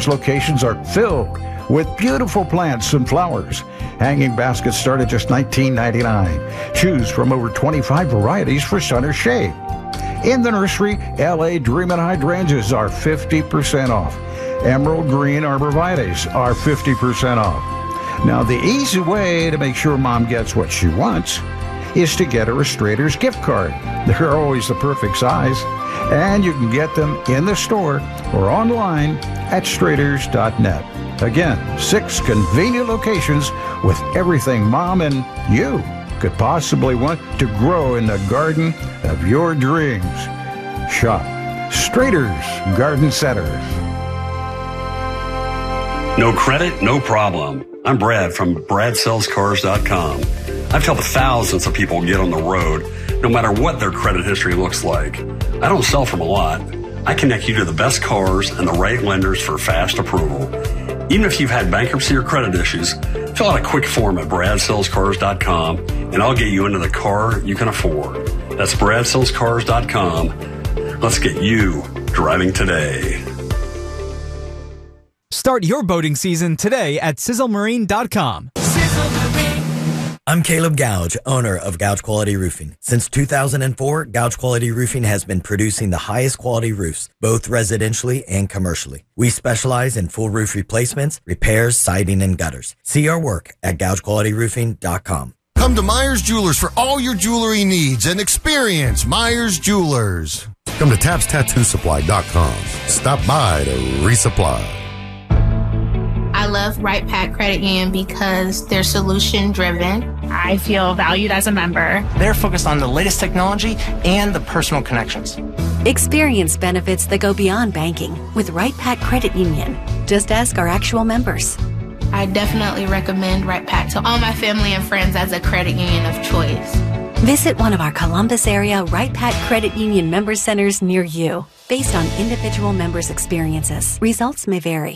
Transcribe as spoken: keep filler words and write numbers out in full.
Baskets locations are filled with beautiful plants and flowers. Hanging baskets start at just nineteen ninety-nine dollars. Choose from over twenty-five varieties for sun or shade. In the nursery, L A Dreamin' hydrangeas are fifty percent off. Emerald green arborvitaes are fifty percent off. Now, the easy way to make sure Mom gets what she wants is to get her a Strader's gift card. They're always the perfect size, and you can get them in the store or online at straders dot net. Again, six convenient locations with everything Mom and you could possibly want to grow in the garden of your dreams. Shop Strader's Garden Centers. No credit, no problem. I'm Brad from brad sells cars dot com. I've helped thousands of people get on the road, no matter what their credit history looks like. I don't sell from a lot. I connect you to the best cars and the right lenders for fast approval. Even if you've had bankruptcy or credit issues, fill out a quick form at brad sells cars dot com and I'll get you into the car you can afford. That's brad sells cars dot com. Let's get you driving today. Start your boating season today at sizzle marine dot com. I'm Caleb Gouge, owner of Gouge Quality Roofing. Since two thousand four, Gouge Quality Roofing has been producing the highest quality roofs, both residentially and commercially. We specialize in full roof replacements, repairs, siding, and gutters. See our work at gouge quality roofing dot com. Come to Myers Jewelers for all your jewelry needs and experience Myers Jewelers. Come to tabs tattoo supply dot com. Stop by to resupply. I love Right Pack Credit Union because they're solution driven. I feel valued as a member. They're focused on the latest technology and the personal connections. Experience benefits that go beyond banking with Right Pack Credit Union. Just ask our actual members. I definitely recommend Right Pack to all my family and friends as a credit union of choice. Visit one of our Columbus area Right Pack Credit Union member centers near you. Based on individual members' experiences, results may vary.